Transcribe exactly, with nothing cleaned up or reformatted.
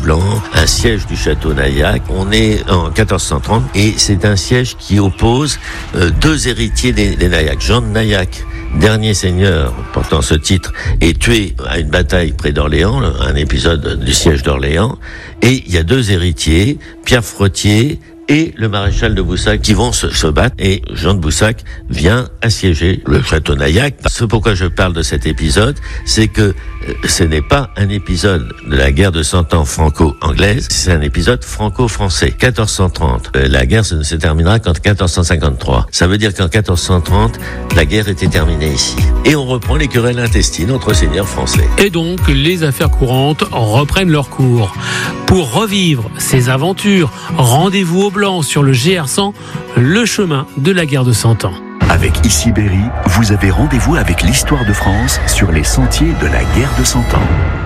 blanc, un siège du château Naillac. On est en quatorze cent trente et c'est un siège qui oppose euh, deux héritiers des, des Naillac. Jean de Naillac, dernier seigneur portant ce titre, est tué à une bataille près d'Orléans, un épisode du siège d'Orléans. Et il y a deux héritiers, Pierre Frottier et le maréchal de Boussac qui vont se, se battre, et Jean de Boussac vient assiéger le château Naillac. Ce pourquoi je parle de cet épisode, c'est que euh, ce n'est pas un épisode de la guerre de Cent Ans franco-anglaise, c'est un épisode franco-français. quatorze cent trente, euh, la guerre ne se terminera qu'en quatorze cent cinquante-trois. Ça veut dire qu'en quatorze cent trente, la guerre était terminée ici. Et on reprend les querelles intestines entre seigneurs français. Et donc, les affaires courantes reprennent leur cours. Pour revivre ces aventures, rendez-vous au Blanc sur le G R cent, le chemin de la guerre de Cent Ans. Avec Ici Berry, vous avez rendez-vous avec l'histoire de France sur les sentiers de la guerre de Cent Ans.